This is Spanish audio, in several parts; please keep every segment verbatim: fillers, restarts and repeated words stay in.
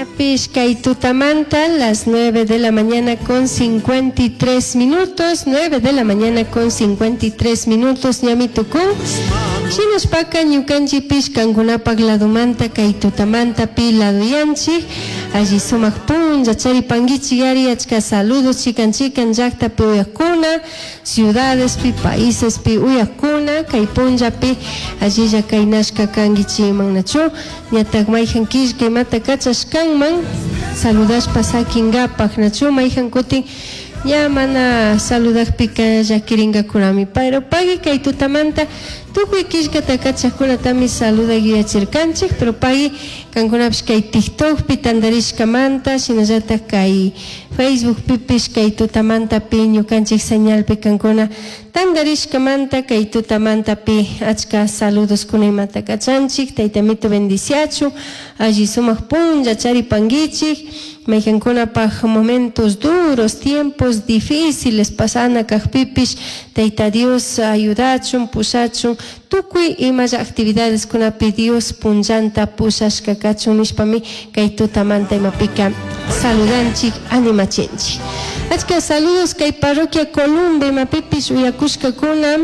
Ñapish kay tutamanta, las nueve de la mañana con cincuenta y tres minutos, nueve de la mañana con cincuenta y tres minutos, ñami tukun. Shinaspaka ñukanchi pish kankunapak ladumanta kay tutamanta pi laduyanchi, allí sumak punlla chari pangichi gari achka saludos chikan chikan llakta pi uyakuna, ciudades pi países pi uyakuna, kay punlla pi allí ya kay nashka kangichi mangnachu, ñatak mayjan kish kay mata kachashkanman, saludas pasakingapak nachu mayjan kutin ya mana saludak pika yakiringa kurami, pero pagi kay tutamanta tukuy kishkata kachakuna tami saluda guiachirkanchik, pero pagi kankunapish kay TikTok pi tandarishkamanta, shinallata kay Facebook pipish kay tutamanta pi ñukanchik señal pi kankuna tandarishkamanta kay tutamanta pi achka saludos kunaymata kachanchik, taytamito bendiciachu, allí sumak punlla chari pangichik, mayjankunapaj momentos duros, tiempos difíciles pasana kajpipish, tayta Dios ayudachun, pushachun, tukuy imaya actividades kunapi Dios punllanta pushashka kachun nishpami kay tutamanta imapika saludanchik, animachinchik. Achka saludos kay parroquia Columbia imapipish uyakushka kuna,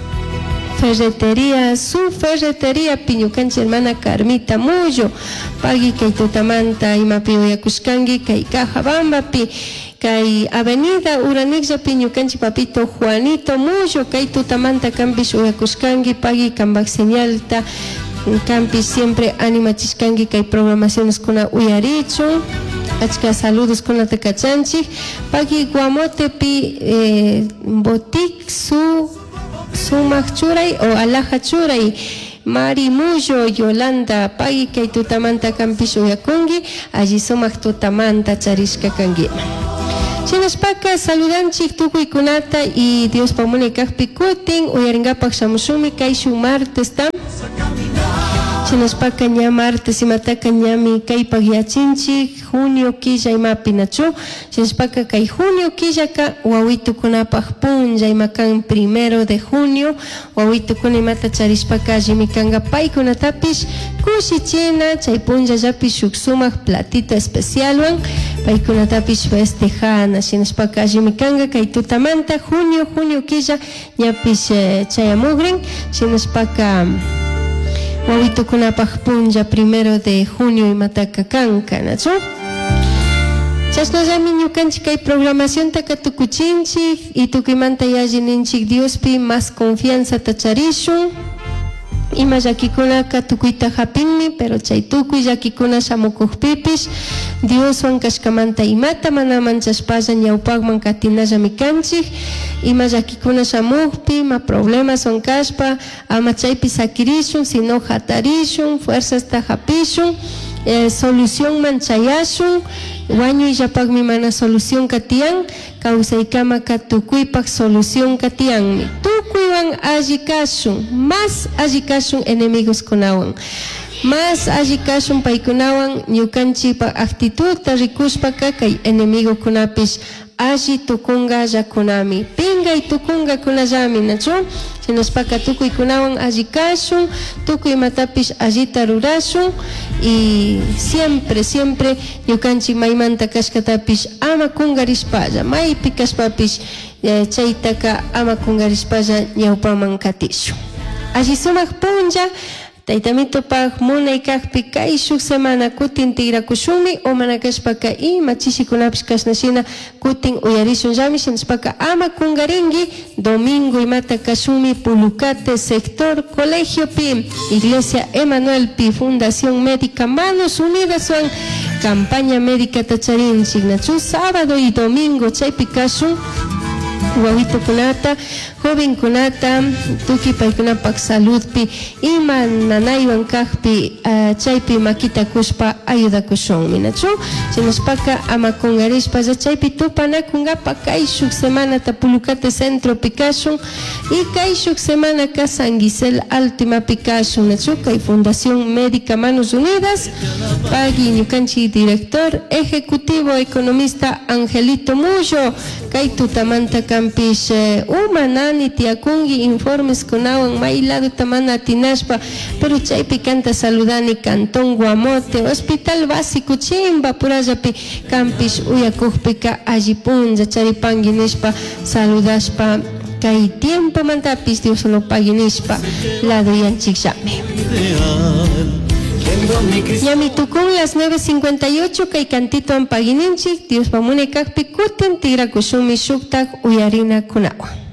ferretería, su ferretería piñukanchi hermana Carmita Mullo, pagi kay tutamanta imapi uyakushkangi kay Cajabamba pi kay avenida Uranixia piñukanchi papito Juanito Mullo, kay tutamanta kampish uyakushkangi pagi kambak señalta kampish siempre animachishkangi kay programaciones kuna uyarichu. Achka saludos con la tecachanchi, pagi Guamote pi eh, botik su sumak churay o alaja churay, Mari Mullo, Yolanda, pagi kay tutamanta kampish uyakungi, allí sumak tutamanta charishka kangi. Chinaspaka saludanchik tukuy kunata y Dios pamuni kakpi kutin uyaringapak shamushumi kay shu martes tam. Chinaspaka ña martes imataka ñami kay pagyachinchik junio killa imapi nachu, chinaspaka kay junio killaka wawitukunapaj punlla imakan primero de junio, wawitukuna imata charishpaka allimikanga paykunatapish kushichina chay punllallapi shuk sumak platito especialwan paykunatapish festejana, chinaspaka allimikanga kay tutamanta junio junio killa ñapish eh, chayamugrin, chinaspaka wawitukunapaj punlla primero de junio imataka kanka nachu. Chashnallami ñukanchik kay programación taka tukuchinchik y tukuymanta yallininchik Diospi más confianza tacharishun, ima llakikunaka tukuyta hapinmi, pero chay tukuy llakikuna shamukukpipish Dioswan kashkamanta imata mana manchashpalla ñawpakman katinallami kanchik, ima llakikuna shamukpi ma problemas son kashpa ama chaypi sakirishun sino hatarishun, fuerzasta hapishun, eh, solución manchayashun, wañuyllapakmi mana solución katiyan, kawsaykamaka tukuypak solución katiyanmi, tukuywan alli kashun, más alli kashun enemigos kunawan, más alli kashun paykunawan ñukanchikpak actitudta rikushpaka kay enemigo kunapish alli tukunga llakunami, pingay tukunga kunallami nachu, chinaspaka tukuy kunawan alli kashun, tukuy matapish allita rurashun y siempre siempre ñukanchik maymanta kashkatapish ama kungarishpalla, maypi kashpapish eh, chaytaka ama kungarishpalla ñawpaman katishun. Alli sumak punlla taytamito pag munay kakpi kay shuk semana kutin tigrakushunmi o manakashpaka ima chishikunapish kashnashina kutin uyarishun llami, shinashpaka ama kungaringi domingo imata kashunmi Pulucate sector colegio pi Iglesia Emanuel pi Fundación Médica Manos Unidas son campaña médica tacharinchik nachu, sábado y domingo chaypi kashun wawito kunata, joven kunata, tuki paykunapak saludpi ima nanaywan kajpi uh, chaypi makita kushpa ayudakushunmi nachu, chinaspaka ama kungarishpalla chaypi tupanakungapak kay shuk semana ta Pulucate centro pikashun y kay shuk semana ka San Gisel Alto imapi kashun nachu, kay Fundación Médica Manos Unidas pagi ñukanchik director ejecutivo economista Angelito Mullo, kay tutamanta kampish uh, umana mani tiakungi informes kunawan may lado tamana tinashpa pero chaypi kanta saludani Cantón Guamote Hospital Básico Chimba purallapi kampish uyakukpika allipunlla charipangi nishpa saludashpa kay tiempo mantapis Dios lo paginishpa lado yanchikllami. Yami tukun las nueve cincuenta y ocho kay cantito ampagininchik Dios pamune kakpi kutin tigra kusumi shuktak uyarina kunawan.